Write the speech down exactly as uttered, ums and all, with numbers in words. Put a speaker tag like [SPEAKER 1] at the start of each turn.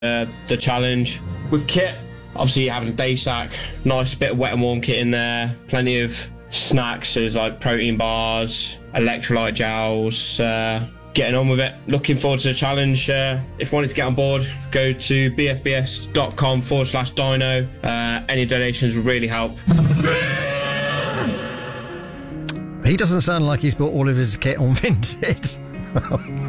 [SPEAKER 1] uh, the challenge. With kit, obviously having a day sack, nice bit of wet and warm kit in there, plenty of snacks, so there's like protein bars, electrolyte gels, uh, getting on with it. Looking forward to the challenge. Uh, if you wanted to get on board, go to bfbs.com forward slash dino. Uh, any donations would really help.
[SPEAKER 2] He doesn't sound like he's bought all of his kit on Vinted.